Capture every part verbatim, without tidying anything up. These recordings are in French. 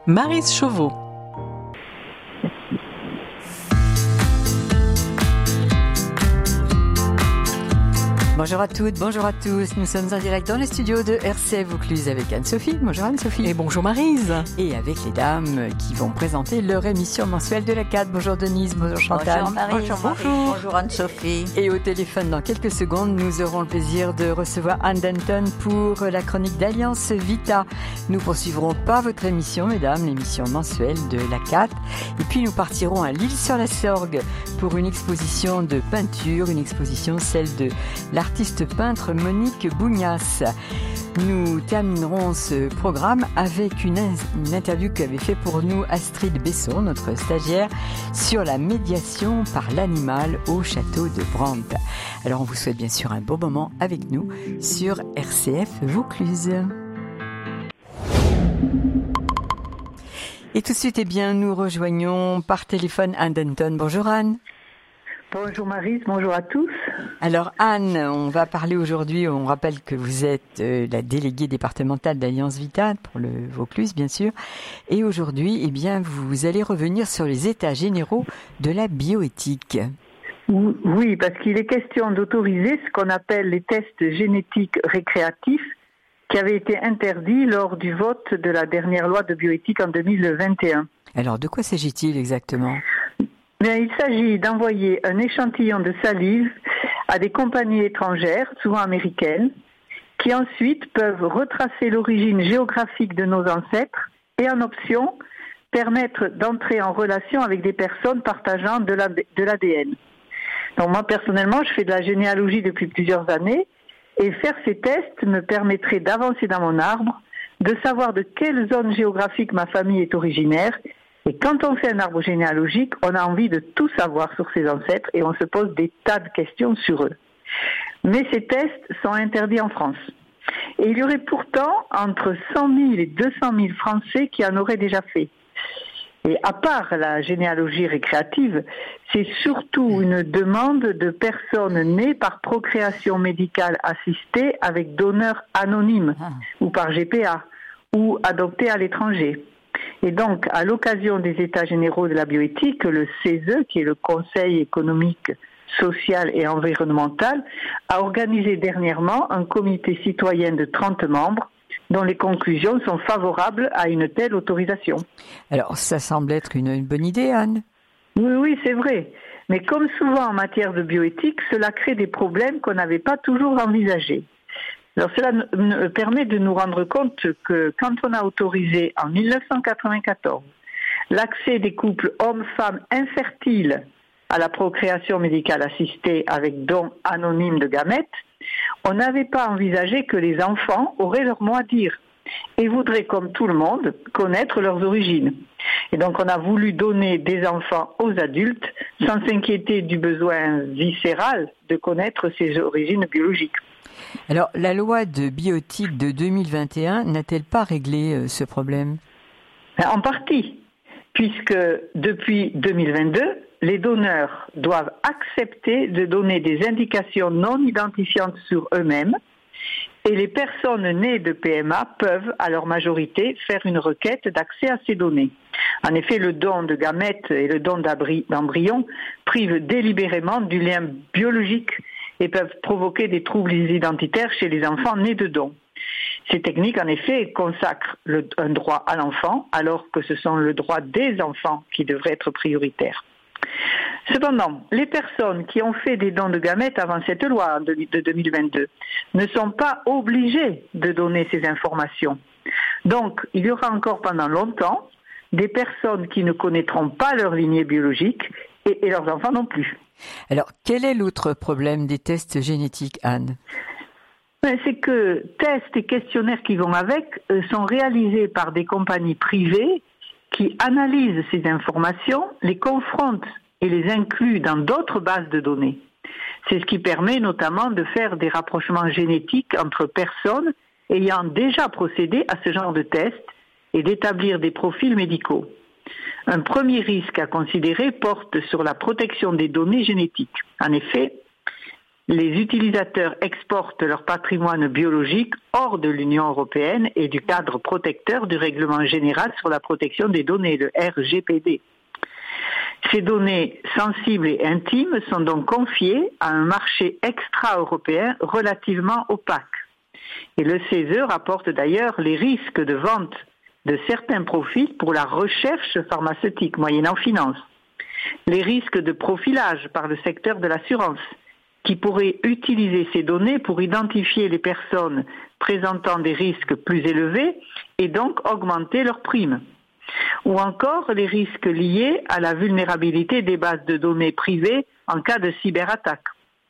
Maryse Chauveau. Bonjour à toutes, bonjour à tous. Nous sommes en direct dans les studios de R C F Vaucluse avec Anne-Sophie. Bonjour Anne-Sophie. Et bonjour Maryse. Et avec les dames qui vont présenter leur émission mensuelle de la C A D. Bonjour Denise, bonjour Chantal. Bonjour Maryse. Bonjour, bonjour. Bonjour Anne-Sophie. Et au téléphone dans quelques secondes, nous aurons le plaisir de recevoir Anne Denton pour la chronique d'Alliance Vita. Nous poursuivrons pas votre émission, mesdames, l'émission mensuelle de la C A D. Et puis nous partirons à l'Île-sur-la-Sorgue pour une exposition de peinture, une exposition celle de l'artiste peintre Monique Bougnas. Nous terminerons ce programme avec une, une interview qu'avait fait pour nous Astrid Besson, notre stagiaire, sur la médiation par l'animal au château de Brandt. Alors on vous souhaite bien sûr un beau moment avec nous sur R C F Vaucluse. Et tout de suite, eh bien, nous rejoignons par téléphone Anne Denton. Bonjour Anne. Bonjour Maryse, bonjour à tous. Alors Anne, on va parler aujourd'hui, on rappelle que vous êtes euh, la déléguée départementale d'Alliance Vita pour le Vaucluse bien sûr, et aujourd'hui, eh bien, vous allez revenir sur les états généraux de la bioéthique. Oui, parce qu'il est question d'autoriser ce qu'on appelle les tests génétiques récréatifs qui avaient été interdits lors du vote de la dernière loi de bioéthique en deux mille vingt et un. Alors de quoi s'agit-il exactement ? Bien, il s'agit d'envoyer un échantillon de salive à des compagnies étrangères, souvent américaines, qui ensuite peuvent retracer l'origine géographique de nos ancêtres et en option permettre d'entrer en relation avec des personnes partageant de l'A D N. Donc moi personnellement, je fais de la généalogie depuis plusieurs années et faire ces tests me permettrait d'avancer dans mon arbre, de savoir de quelle zone géographique ma famille est originaire. Et quand on fait un arbre généalogique, on a envie de tout savoir sur ses ancêtres et on se pose des tas de questions sur eux. Mais ces tests sont interdits en France. Et il y aurait pourtant entre cent mille et deux cent mille Français qui en auraient déjà fait. Et à part la généalogie récréative, c'est surtout une demande de personnes nées par procréation médicale assistée avec donneur anonyme ou par G P A ou adoptées à l'étranger. Et donc, à l'occasion des États généraux de la bioéthique, le C E S E, qui est le Conseil économique, social et environnemental, a organisé dernièrement un comité citoyen de trente membres dont les conclusions sont favorables à une telle autorisation. Alors, ça semble être une, une bonne idée, Anne. Oui, oui, c'est vrai. Mais comme souvent en matière de bioéthique, cela crée des problèmes qu'on n'avait pas toujours envisagés. Alors cela nous permet de nous rendre compte que quand on a autorisé en mille neuf cent quatre-vingt-quatorze l'accès des couples hommes-femmes infertiles à la procréation médicale assistée avec don anonyme de gamètes, on n'avait pas envisagé que les enfants auraient leur mot à dire et voudraient, comme tout le monde, connaître leurs origines. Et donc on a voulu donner des enfants aux adultes sans s'inquiéter du besoin viscéral de connaître ses origines biologiques. Alors, la loi de bioéthique de deux mille vingt et un n'a-t-elle pas réglé euh, ce problème ? En partie, puisque depuis deux mille vingt-deux, les donneurs doivent accepter de donner des indications non identifiantes sur eux-mêmes et les personnes nées de P M A peuvent, à leur majorité, faire une requête d'accès à ces données. En effet, le don de gamètes et le don d'embryons privent délibérément du lien biologique et peuvent provoquer des troubles identitaires chez les enfants nés de dons. Ces techniques, en effet, consacrent le, un droit à l'enfant, alors que ce sont le droit des enfants qui devrait être prioritaire. Cependant, les personnes qui ont fait des dons de gamètes avant cette loi de deux mille vingt-deux ne sont pas obligées de donner ces informations. Donc, il y aura encore pendant longtemps des personnes qui ne connaîtront pas leur lignée biologique et, et leurs enfants non plus. Alors, quel est l'autre problème des tests génétiques, Anne ? C'est que tests et questionnaires qui vont avec sont réalisés par des compagnies privées qui analysent ces informations, les confrontent et les incluent dans d'autres bases de données. C'est ce qui permet notamment de faire des rapprochements génétiques entre personnes ayant déjà procédé à ce genre de tests et d'établir des profils médicaux. Un premier risque à considérer porte sur la protection des données génétiques. En effet, les utilisateurs exportent leur patrimoine biologique hors de l'Union européenne et du cadre protecteur du Règlement général sur la protection des données, le R G P D. Ces données sensibles et intimes sont donc confiées à un marché extra-européen relativement opaque. Et le C E S E rapporte d'ailleurs les risques de vente de certains profils pour la recherche pharmaceutique, moyennant finance. Les risques de profilage par le secteur de l'assurance, qui pourrait utiliser ces données pour identifier les personnes présentant des risques plus élevés et donc augmenter leurs primes. Ou encore les risques liés à la vulnérabilité des bases de données privées en cas de cyberattaque.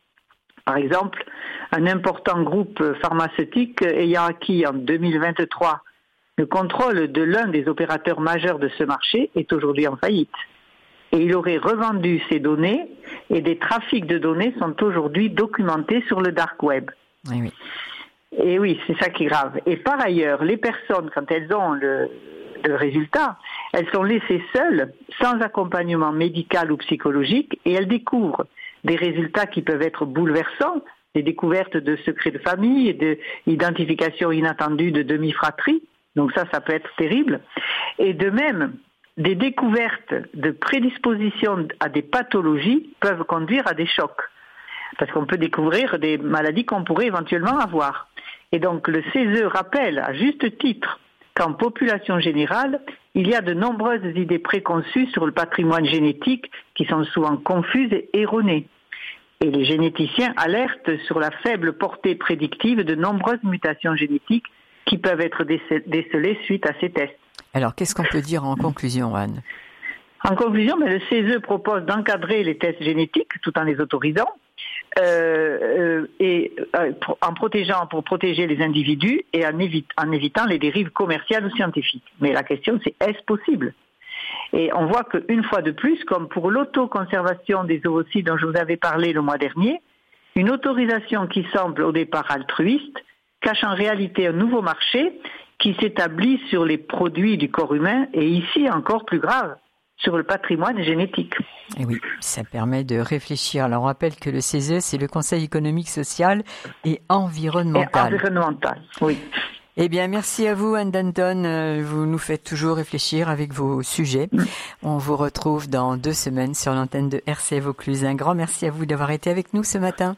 Par exemple, un important groupe pharmaceutique ayant acquis en deux mille vingt-trois le contrôle de l'un des opérateurs majeurs de ce marché est aujourd'hui en faillite. Et il aurait revendu ces données et des trafics de données sont aujourd'hui documentés sur le dark web. Oui, oui. Et oui, c'est ça qui est grave. Et par ailleurs, les personnes, quand elles ont le, le résultat, elles sont laissées seules, sans accompagnement médical ou psychologique, et elles découvrent des résultats qui peuvent être bouleversants, des découvertes de secrets de famille et d'identification inattendue de demi-fratrie. Donc ça, ça peut être terrible. Et de même, des découvertes de prédisposition à des pathologies peuvent conduire à des chocs. Parce qu'on peut découvrir des maladies qu'on pourrait éventuellement avoir. Et donc le C E S E rappelle à juste titre qu'en population générale, il y a de nombreuses idées préconçues sur le patrimoine génétique qui sont souvent confuses et erronées. Et les généticiens alertent sur la faible portée prédictive de nombreuses mutations génétiques qui peuvent être décelées suite à ces tests. Alors, qu'est-ce qu'on peut dire en conclusion, Anne ? En conclusion, mais le C E S E propose d'encadrer les tests génétiques tout en les autorisant euh, euh, et euh, en protégeant pour protéger les individus et en, évite, en évitant les dérives commerciales ou scientifiques. Mais la question, c'est est-ce possible ? Et on voit qu'une fois de plus, comme pour l'autoconservation des ovocytes dont je vous avais parlé le mois dernier, une autorisation qui semble au départ altruiste cache en réalité un nouveau marché qui s'établit sur les produits du corps humain et ici encore plus grave, sur le patrimoine génétique. Et oui, ça permet de réfléchir. Alors on rappelle que le C E S E, c'est le Conseil économique, social et environnemental. Et environnemental, oui. Eh bien, merci à vous, Anne Danton. Vous nous faites toujours réfléchir avec vos sujets. Mmh. On vous retrouve dans deux semaines sur l'antenne de R C F Vaucluse. Un grand merci à vous d'avoir été avec nous ce matin.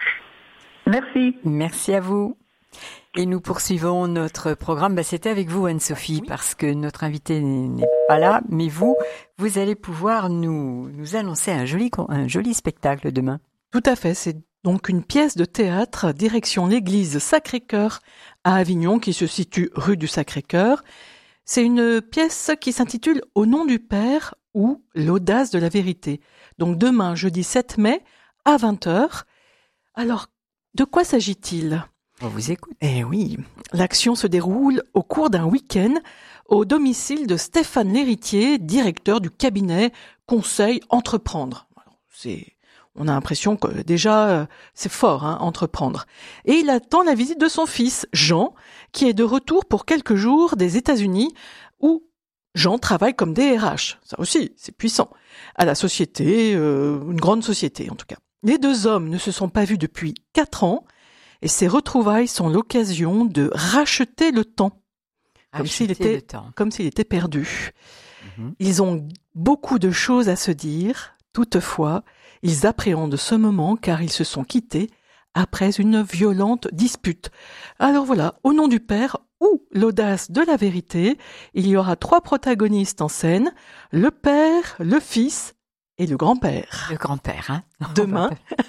Merci. Merci à vous. Et nous poursuivons notre programme. Bah, c'était avec vous, Anne-Sophie, oui. Parce que notre invité n'est pas là, mais vous, vous allez pouvoir nous, nous annoncer un joli, un joli spectacle demain. Tout à fait. C'est donc une pièce de théâtre direction l'église Sacré-Cœur à Avignon, qui se situe rue du Sacré-Cœur. C'est une pièce qui s'intitule « Au nom du Père » ou « L'audace de la vérité ». Donc demain, jeudi sept mai, à vingt heures. Alors, de quoi s'agit-il ? On vous écoute. Eh oui, l'action se déroule au cours d'un week-end au domicile de Stéphane L'Héritier, directeur du cabinet Conseil Entreprendre. Alors, c'est, on a l'impression que déjà c'est fort, hein, entreprendre. Et il attend la visite de son fils Jean, qui est de retour pour quelques jours des États-Unis, où Jean travaille comme D R H. Ça aussi, c'est puissant. À la société, euh, une grande société en tout cas. Les deux hommes ne se sont pas vus depuis quatre ans. Et ces retrouvailles sont l'occasion de racheter le temps, comme s'il était, temps. comme s'il était perdu. Mmh. Ils ont beaucoup de choses à se dire. Toutefois, ils appréhendent ce moment car ils se sont quittés après une violente dispute. Alors voilà, au nom du Père ou l'audace de la vérité, il y aura trois protagonistes en scène, le Père, le Fils et le grand-père. Le grand-père, hein. Demain,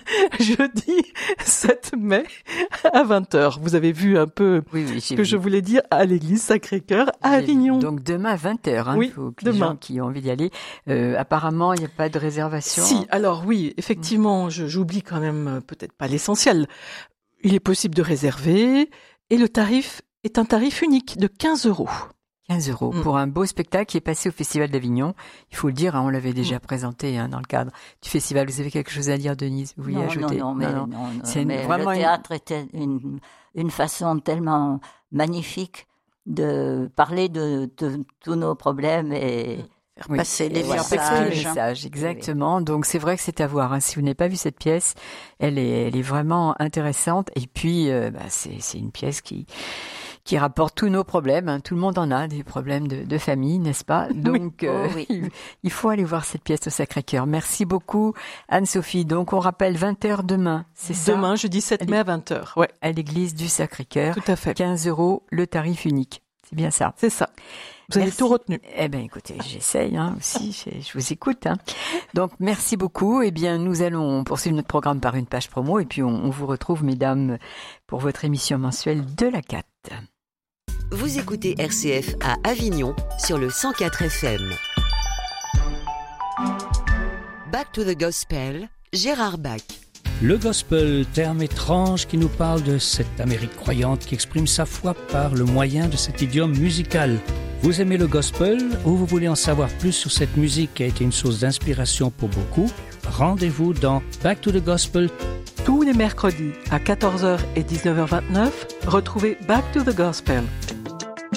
jeudi sept mai à vingt heures. Vous avez vu un peu oui, oui, ce que vu. je voulais dire à l'église Sacré-Cœur à j'ai Avignon. Vu. Donc demain à vingt heures, hein. Oui, faut que demain. Les gens qui ont envie d'y aller. Euh, apparemment, il n'y a pas de réservation. Si, alors oui, effectivement, je, j'oublie quand même peut-être pas l'essentiel. Il est possible de réserver et le tarif est un tarif unique de quinze euros. quinze euros mmh. pour un beau spectacle qui est passé au Festival d'Avignon. Il faut le dire, hein, on l'avait déjà mmh. présenté hein, dans le cadre du festival. Vous avez quelque chose à dire, Denise ? Vous voulez non, ajouter ? Non, non, mais, non, non, c'est mais une, vraiment le théâtre une... était une, une façon tellement magnifique de parler de, de tous nos problèmes et, Faire Oui. passer les Voilà, messages. passer les messages, exactement. Donc c'est vrai que c'est à voir. Hein. Si vous n'avez pas vu cette pièce, elle est, elle est vraiment intéressante. Et puis, euh, bah, c'est, c'est une pièce qui qui rapporte tous nos problèmes. Hein. Tout le monde en a des problèmes de, de famille, n'est-ce pas? Donc, Oui. euh, Oh, oui. il, il faut aller voir cette pièce au Sacré-Cœur. Merci beaucoup, Anne-Sophie. Donc, on rappelle vingt heures demain, c'est ça? Demain, jeudi sept mai à vingt heures. Ouais, À l'église du Sacré-Cœur. tout à fait. quinze euros, le tarif unique. C'est bien ça. C'est ça. Vous avez Merci. tout retenu. Eh bien, écoutez, j'essaye hein, aussi, je, je vous écoute. Hein. Donc, merci beaucoup. Eh bien, nous allons poursuivre notre programme par une page promo et puis on, on vous retrouve, mesdames, pour votre émission mensuelle de la C A T. Vous écoutez R C F à Avignon sur le cent quatre F M. Back to the Gospel, Gérard Bach. Le gospel, terme étrange qui nous parle de cette Amérique croyante qui exprime sa foi par le moyen de cet idiome musical. Vous aimez le gospel ou vous voulez en savoir plus sur cette musique qui a été une source d'inspiration pour beaucoup? Rendez-vous dans Back to the Gospel. Tous les mercredis à quatorze heures et dix-neuf heures vingt-neuf, retrouvez Back to the Gospel.